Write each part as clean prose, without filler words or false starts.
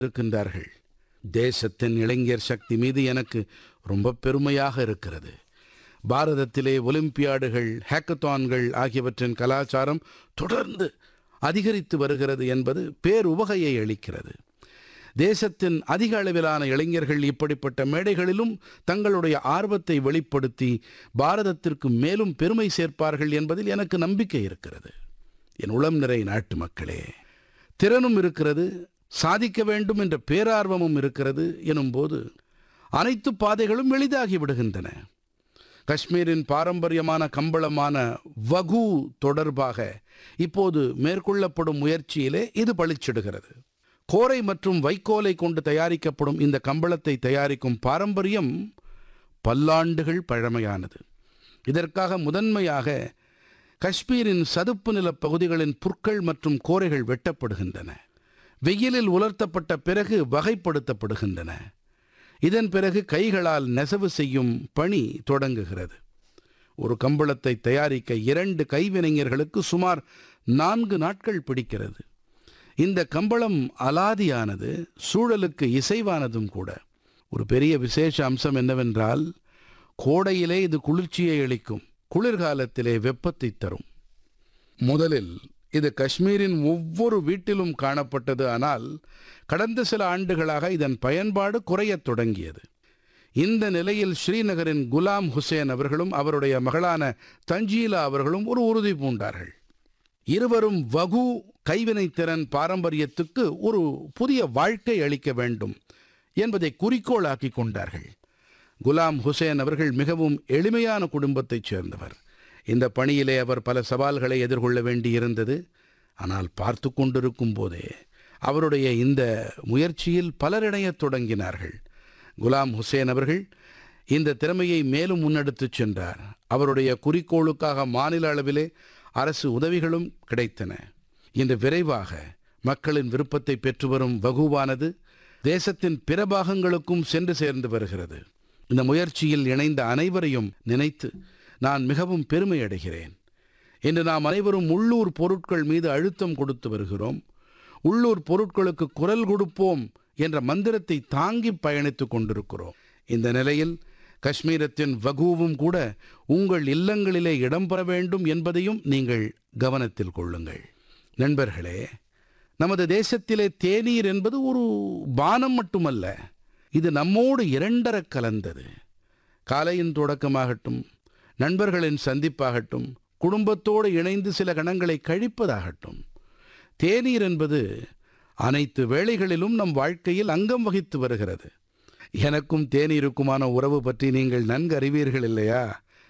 இருக்கின்றார்கள். தேசத்தின் இளைஞர் சக்தி மீது எனக்கு ரொம்ப பெருமையாக இருக்கிறது. பாரதத்திலே ஒலிம்பியாடுகள், ஹேக்கத்தான்கள் ஆகியவற்றின் கலாச்சாரம் தொடர்ந்து அதிகரித்து வருகிறது என்பது பேருவகையை அளிக்கிறது. தேசத்தின் அதிக அளவிலான இளைஞர்கள் இப்படிப்பட்ட மேடைகளிலும் தங்களுடைய ஆர்வத்தை வெளிப்படுத்தி பாரதத்திற்கு மேலும் பெருமை சேர்ப்பார்கள் என்பதில் எனக்கு நம்பிக்கை இருக்கிறது. என் உளம் நிறை நாட்டு மக்களே, திறனும் இருக்கிறது, சாதிக்க வேண்டும் என்ற பேரார்வமும் இருக்கிறது எனும்போது அனைத்து பாதைகளும் எளிதாகி விடுகின்றன. காஷ்மீரின் பாரம்பரியமான கம்பளமான வகு தொடர்பாக இப்போது மேற்கொள்ளப்படும் முயற்சியிலே இது பளிச்சிடுகிறது. கோரை மற்றும் வைக்கோலை கொண்டு தயாரிக்கப்படும் இந்த கம்பளத்தை தயாரிக்கும் பாரம்பரியம் பல்லாண்டுகள் பழமையானது. இதற்காக முதன்மையாக காஷ்மீரின் சதுப்பு நில பகுதிகளின் புற்கள் மற்றும் கோரைகள் வெட்டப்படுகின்றன. வெயிலில் உலர்த்தப்பட்ட பிறகு வகைப்படுத்தப்படுகின்றன. இதன் பிறகு கைகளால் நெசவு செய்யும் பணி தொடங்குகிறது. ஒரு கம்பளத்தை தயாரிக்க 2 கைவினைஞர்களுக்கு சுமார் 4 நாட்கள் பிடிக்கிறது. இந்த கம்பளம் அலாதியானது, சூழலுக்கு இசைவானதும் கூட. ஒரு பெரிய விசேஷ அம்சம் என்னவென்றால், கோடையிலே இது குளிர்ச்சியை அளிக்கும், குளிர்காலத்திலே வெப்பத்தை தரும். முதலில் இது காஷ்மீரின் ஒவ்வொரு வீட்டிலும் காணப்பட்டது. ஆனால் கடந்த சில ஆண்டுகளாக இதன் பயன்பாடு குறையத் தொடங்கியது. இந்த நிலையில் ஸ்ரீநகரின் குலாம் ஹுசேன் அவர்களும் அவருடைய மகளான தஞ்சீலா அவர்களும் ஒரு உறுதி பூண்டார்கள். இருவரும் வகு கைவினைத்திறன் பாரம்பரியத்துக்கு ஒரு புதிய வாழ்க்கை அளிக்க வேண்டும் என்பதை குறிக்கோளாக்கி கொண்டார்கள். குலாம் ஹுசேன் அவர்கள் மிகவும் எளிமையான குடும்பத்தைச் சேர்ந்தவர். இந்த பணியிலே அவர் பல சவால்களை எதிர்கொள்ள வேண்டியிருந்தது. ஆனால் பார்த்து கொண்டிருக்கும் போதே அவருடைய இந்த முயற்சியில் பலர் இணையத் தொடங்கினார்கள். குலாம் ஹுசேன் அவர்கள் இந்த திறமையை மேலும் முன்னெடுத்துச் சென்றார். அவருடைய குறிக்கோளுக்காக மாநில அளவிலே அரசு உதவிகளும் கிடைத்தன. இன்று விரைவாக மக்களின் விருப்பத்தை பெற்று வரும் வகுவானது தேசத்தின் பிற பாகங்களுக்கும் சென்று சேர்ந்து வருகிறது. இந்த முயற்சியில் இணைந்த அனைவரையும் நினைத்து நான் மிகவும் பெருமை அடைகிறேன். இன்று நாம் அனைவரும் உள்ளூர் பொருட்கள் மீது அழுத்தம் கொடுத்து வருகிறோம். உள்ளூர் பொருட்களுக்கு குரல் கொடுப்போம் என்ற மந்திரத்தை தாங்கி பயணித்துக் கொண்டிருக்கிறோம். இந்த நிலையில் காஷ்மீரத்தின் வகுவும் கூட உங்கள் இல்லங்களிலே இடம்பெற வேண்டும் என்பதையும் நீங்கள் கவனத்தில் கொள்ளுங்கள். நண்பர்களே, நமது தேசத்திலே தேநீர் என்பது ஒரு பானம் மட்டுமல்ல, இது நம்மோடு இரண்டரக் கலந்தது. காலையின் தொடக்கமாகட்டும், நண்பர்களின் சந்திப்பாகட்டும், குடும்பத்தோடு இணைந்து சில கணங்களை கழிப்பதாகட்டும், தேநீர் என்பது அனைத்து வேளைகளிலும் நம் வாழ்க்கையில் அங்கம் வகித்து வருகிறது. எனக்கும் தேநீருக்குமான உறவு பற்றி நீங்கள் நன்கு அறிவீர்கள் இல்லையா?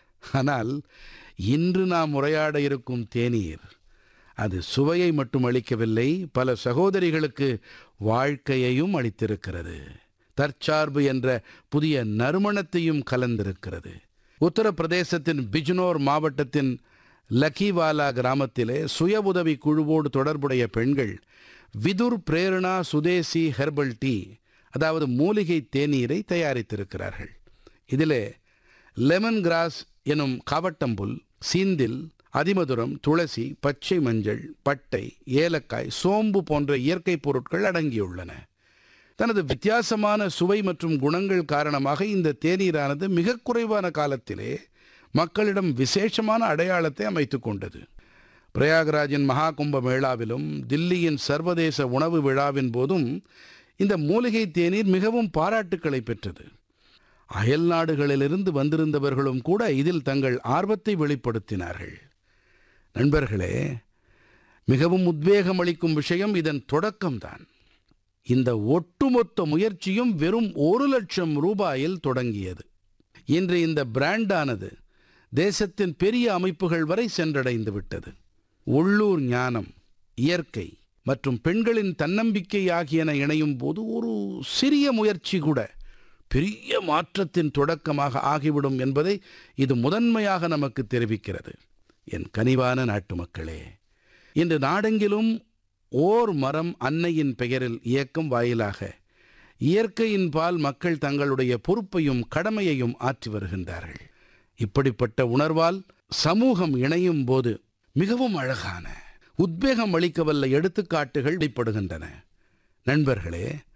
ஆனால் இன்று நாம் உரையாட இருக்கும் தேநீர் அது சுவையை மட்டும் அளிக்கவில்லை, பல சகோதரிகளுக்கு வாழ்க்கையையும் அளித்திருக்கிறது. தற்சார்பு என்ற புதிய நறுமணத்தையும் கலந்திருக்கிறது. உத்தரப்பிரதேசத்தின் பிஜ்னோர் மாவட்டத்தின் லக்கிவாலா கிராமத்திலே சுய உதவி குழுவோடு தொடர்புடைய பெண்கள் விதுர் பிரேரணா சுதேசி ஹெர்பல் டீ, அதாவது மூலிகை தேநீரை தயாரித்திருக்கிறார்கள். இதிலே லெமன் கிராஸ் எனும் காவட்டம்புல், சீந்தில், அதிமதுரம், துளசி, பச்சை மஞ்சள், பட்டை, ஏலக்காய், சோம்பு போன்ற இயற்கை பொருட்கள் அடங்கியுள்ளன. தனது வித்தியாசமான சுவை மற்றும் குணங்கள் காரணமாக இந்த தேநீரானது மிக குறைவான காலத்திலே மக்களிடம் விசேஷமான அடையாளத்தை அமைத்துக் கொண்டது. பிரயாகராஜின் மகா கும்ப மேளாவிலும் தில்லியின் சர்வதேச உணவு விழாவின் போதும் இந்த மூலிகை தேநீர் மிகவும் பாராட்டுக்களை பெற்றது. அயல் நாடுகளிலிருந்து வந்திருந்தவர்களும் கூட இதில் தங்கள் ஆர்வத்தை வெளிப்படுத்தினார்கள். நண்பர்களே, மிகவும் உத்வேகம் அளிக்கும் விஷயம் இதன் தொடக்கம்தான். இந்த ஒட்டுமொத்த முயற்சியும் வெறும் 1 லட்சம் ரூபாயில் தொடங்கியது. இன்று இந்த பிராண்டானது தேசத்தின் பெரிய அமைப்புகள் வரை சென்றடைந்து விட்டது. உள்ளூர் ஞானம், இயற்கை மற்றும் பெண்களின் தன்னம்பிக்கை ஆகியன இணையும் போது ஒரு சிறிய முயற்சி கூட பெரிய மாற்றத்தின் தொடக்கமாக ஆகிவிடும் என்பதை இது முதன்மையாக நமக்கு தெரிவிக்கிறது. என் கனிவான நாட்டு மக்களே, இன்று நாடெங்கிலும் ஓர் மரம் அன்னையின் பெயரில் இயக்கம் வாயிலாக இயற்கையின் பால் மக்கள் தங்களுடைய பொறுப்பையும் கடமையையும் ஆற்றி வருகின்றார்கள். இப்படிப்பட்ட உணர்வால் சமூகம் இணையும் போது மிகவும் அழகான, உத்வேகம் அளிக்கவல்ல எடுத்துக்காட்டுகள் வெளிப்படுகின்றன. நண்பர்களே,